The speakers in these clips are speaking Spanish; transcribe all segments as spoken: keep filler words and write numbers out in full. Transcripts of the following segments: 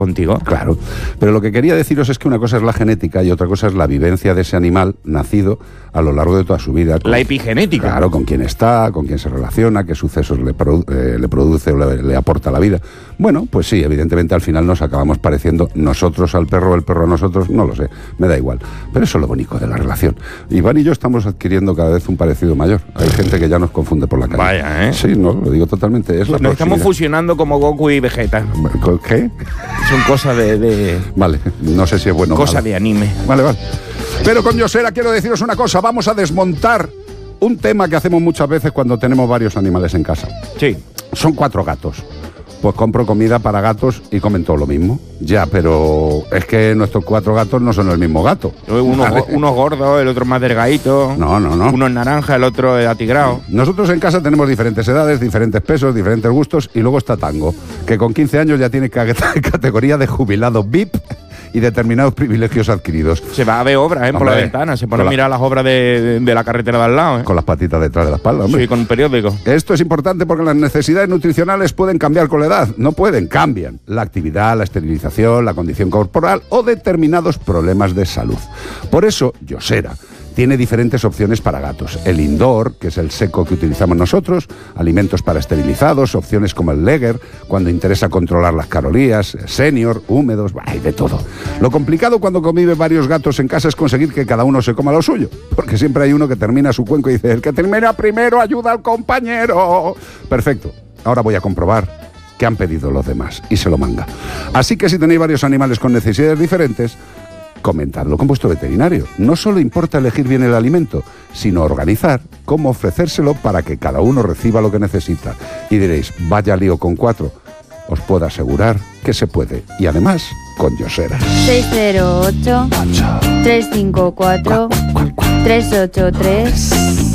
contigo. Claro, pero lo que quería deciros es que una cosa es la genética y otra cosa es la vivencia de ese animal nacido a lo largo de toda su vida. Con, la epigenética. Claro, con quién está, con quién se relaciona, qué sucesos le, produ eh, le produce o le, le aporta a la vida. Bueno, pues sí, evidentemente al final nos acabamos pareciendo nosotros al perro, el perro a nosotros, no lo sé, me da igual. Pero eso es lo bonito de la relación. Iván y yo estamos adquiriendo cada vez un parecido mayor. Hay gente que ya nos confunde por la calle. Vaya, ¿eh? Sí, no, lo digo totalmente. Es la nos estamos fusionando como Goku y Vegeta. ¿Qué? Son cosas de, de... Vale, no sé si es bueno o cosa malo. de anime. Vale, vale. Pero con Yosera quiero deciros una cosa. Vamos a desmontar un tema que hacemos muchas veces cuando tenemos varios animales en casa. Sí. Son cuatro gatos. Pues compro comida para gatos y comen todo lo mismo. Ya, pero es que nuestros cuatro gatos no son el mismo gato. Uno, ¿Vale? uno gordo, el otro más delgadito. No, no, no. Uno es naranja, el otro es atigrado. Nosotros en casa tenemos diferentes edades, diferentes pesos, diferentes gustos y luego está Tango, que con quince años ya tiene categoría de jubilado V I P y determinados privilegios adquiridos. Se va a ver obras, ¿eh? Por la ventana. Se pone a mirar las obras de, de, de la carretera de al lado, ¿eh? Con las patitas detrás de la espalda, hombre. Sí, con un periódico. Esto es importante porque las necesidades nutricionales pueden cambiar con la edad. No pueden, cambian. La actividad, la esterilización, la condición corporal o determinados problemas de salud. Por eso, Yosera tiene diferentes opciones para gatos. El indoor, que es el seco que utilizamos nosotros, alimentos para esterilizados, opciones como el Leger, cuando interesa controlar las calorías, senior, húmedos, hay de todo. Lo complicado cuando convive varios gatos en casa es conseguir que cada uno se coma lo suyo, porque siempre hay uno que termina su cuenco y dice, el que termina primero ayuda al compañero. Perfecto, ahora voy a comprobar qué han pedido los demás y se lo manga. Así que si tenéis varios animales con necesidades diferentes, comentadlo con vuestro veterinario. No solo importa elegir bien el alimento, sino organizar cómo ofrecérselo para que cada uno reciba lo que necesita. Y diréis, vaya lío con cuatro. Os puedo asegurar que se puede. Y además, con Yosera. seis cero ocho, tres cinco cuatro, tres ocho tres.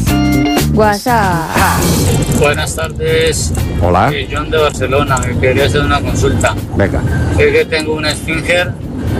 WhatsApp. Buenas tardes. Hola. Soy John de Barcelona. Me quería hacer una consulta. Venga. Es que tengo una Sfinger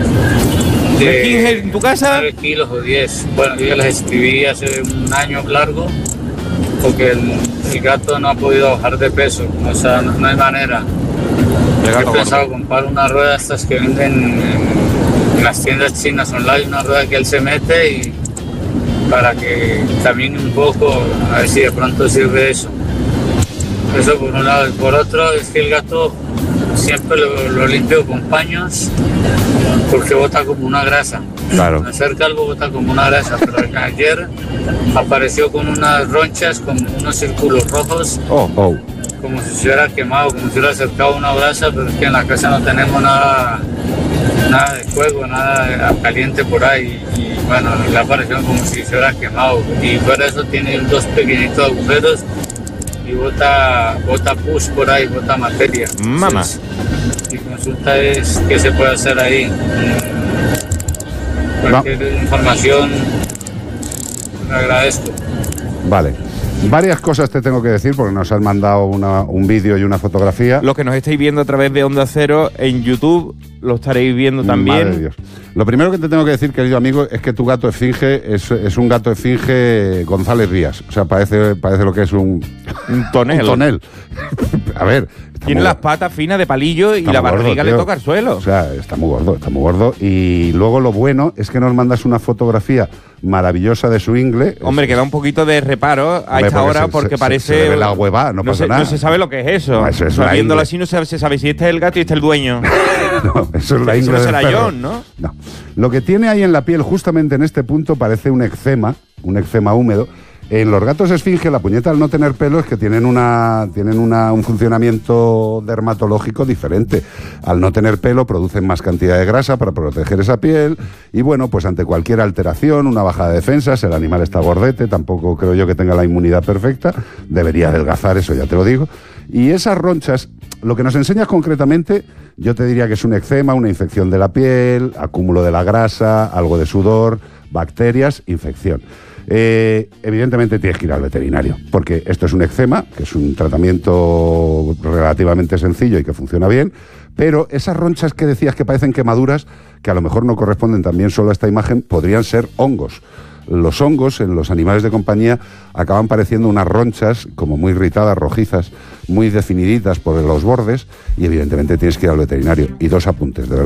de ¿Sfinger en tu casa? nueve kilos o diez. Bueno, yo las escribí hace un año largo porque el, el gato no ha podido bajar de peso. O sea, no, no hay manera. He pensado comprar una rueda estas que venden en, en las tiendas chinas online, una rueda que él se mete y para que camine un poco, a ver si de pronto sirve eso. Eso por un lado. Y por otro es que el gato siempre lo, lo limpio con paños porque bota como una grasa. Claro. Me acerca algo, bota como una grasa, pero ayer apareció con unas ronchas, con unos círculos rojos. Oh, oh. Como si se hubiera quemado, como si hubiera acercado una brasa, pero es que en la casa no tenemos nada, nada de fuego, nada caliente por ahí. Y bueno, le apareció como si se hubiera quemado. Y fuera de eso tiene dos pequeñitos agujeros y bota, bota pus por ahí, bota materia. Mamá. Entonces, mi consulta es qué se puede hacer ahí. Cualquier no. información, le agradezco. Vale. Varias cosas te tengo que decir porque nos han mandado una, un vídeo y una fotografía. Los que nos estáis viendo a través de Onda Cero en YouTube lo estaréis viendo también. Madre de Dios. Lo primero que te tengo que decir, querido amigo, es que tu gato esfinge es, es un gato esfinge González Rías. O sea, parece, parece lo que es un... Un tonel. Un tonel. A ver... Tiene las patas finas de palillo y la barriga le toca al suelo. O sea, está muy gordo, está muy gordo. Y luego lo bueno es que nos mandas una fotografía maravillosa de su ingle. Hombre, es... que da un poquito de reparo a esta hora se, porque se, parece... Se, se ve la hueva, no, no pasa se, nada. No se sabe lo que es eso. No, eso es o sea, viéndolo así no se, se sabe si este es el gato y este es el dueño. No, eso es la ingle del será perro. John, ¿no? No. Lo que tiene ahí en la piel, justamente en este punto, parece un eczema, un eczema húmedo. En los gatos esfinge, la puñeta al no tener pelo es que tienen una tienen una, un funcionamiento dermatológico diferente. Al no tener pelo producen más cantidad de grasa para proteger esa piel y bueno, pues ante cualquier alteración, una bajada de defensas, el animal está gordete, tampoco creo yo que tenga la inmunidad perfecta, debería adelgazar, eso ya te lo digo. Y esas ronchas, lo que nos enseñas concretamente, yo te diría que es un eczema, una infección de la piel, acúmulo de la grasa, algo de sudor, bacterias, infección. Eh, evidentemente tienes que ir al veterinario, porque esto es un eczema, que es un tratamiento relativamente sencillo y que funciona bien, pero esas ronchas que decías que parecen quemaduras, que a lo mejor no corresponden también solo a esta imagen, podrían ser hongos. los hongos en los animales de compañía acaban pareciendo unas ronchas como muy irritadas, rojizas, muy definiditas por los bordes, y evidentemente tienes que ir al veterinario. Y dos apuntes, de verdad.